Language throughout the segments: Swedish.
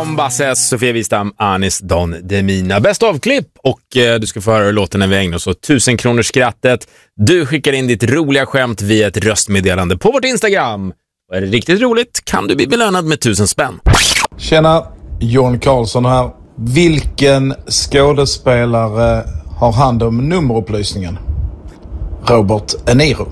Bombasses, Sofia Wistam, Anis Don Demina. Bäst av klipp och du ska få höra låten när vi ägnar oss åt 1000 kronors skrattet. Du skickar in ditt roliga skämt via ett röstmeddelande på vårt Instagram. Och är det riktigt roligt kan du bli belönad med 1000 spänn. Tjena, John Karlsson här. Vilken skådespelare har hand om nummerupplysningen? Robert De Niro.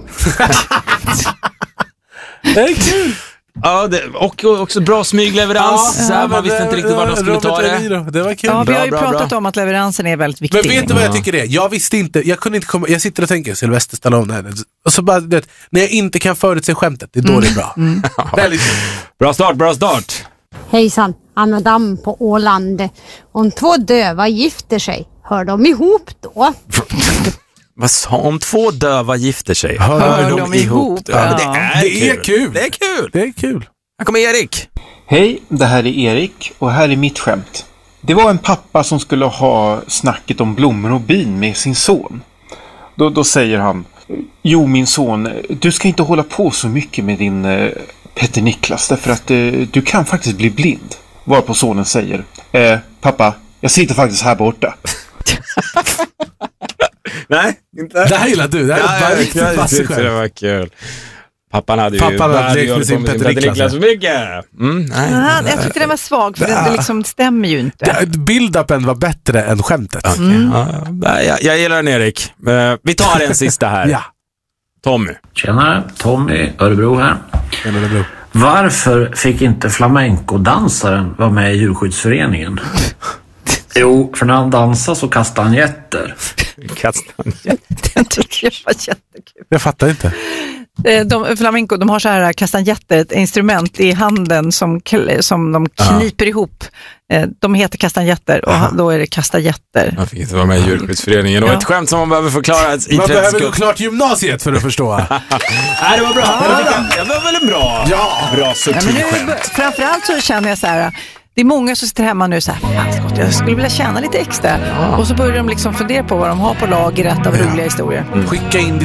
Det är kul. Ja, och också bra smygleverans. Man visste inte riktigt var de skulle ta det. Det var kul. Ja, vi har ju pratat om att leveransen är väldigt viktig. Men vet du vad jag tycker det är? Jag visste inte, jag kunde inte komma, jag sitter och tänker Sylvester Stallone här. Och så bara, vet, när jag inte kan förutse skämtet, det är då det är bra. Väldigt Bra start. Hejsan, Anna på Åland. Om 2 döva gifter sig, hör de ihop då? Vad sa om 2 döva gifter sig? Hör de ihop? Ja. Det är kul. Det är kul. Här kommer Erik. Hej, det här är Erik och här är mitt skämt. Det var en pappa som skulle ha snacket om blommor och bin med sin son. Då säger han: jo min son, du ska inte hålla på så mycket med din Petter Niklas därför att du kan faktiskt bli blind. Varpå sonen säger: pappa, jag sitter faktiskt här borta. Nej, inte. Det här gillar du. Det här är riktigt vassig skämt. Det var kul. Pappan hade lekt med sin Petter Niklas så mycket. Nej. Jag tyckte den var svag för det liksom stämmer ju inte. Build-upen var bättre än skämtet. Jag gillar den, Erik. Vi tar en sista här. Ja. Tommy. Tjena, Tommy Örebro här. Örebro. Varför fick inte flamenco-dansaren vara med i djurskyddsföreningen? Jo, för när han dansar så kastar han jätter. Den tycker jag var jättekul. Jag fattar inte. Flamenco, de har så här kastanjetter, ett instrument i handen som de kniper ihop. De heter kastanjetter och då är det kastajetter. Man fick inte vara med i djurskyddsföreningen. Och ett skämt som man behöver förklara i 30 man behöver gå klart gymnasiet för att förstå. Nej, det var bra. Det var väl bra. Bra subtilskämt. Framförallt så känner jag så här, det är många som sitter hemma nu så här, fan Scott, jag skulle vilja tjäna lite extra. Och så börjar de liksom fundera på vad de har på lagret av roliga historier. Skicka in